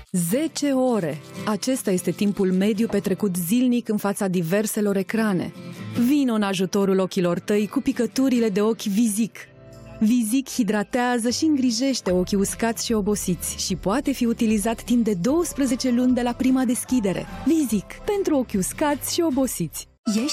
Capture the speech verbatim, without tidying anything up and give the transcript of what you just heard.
zece ore! Acesta este timpul mediu petrecut zilnic în fața diverselor ecrane. Vino în ajutorul ochilor tăi cu picăturile de ochi Vizic. Vizic hidratează și îngrijește ochii uscați și obosiți și poate fi utilizat timp de douăsprezece luni de la prima deschidere. Vizic, pentru ochi uscați și obosiți.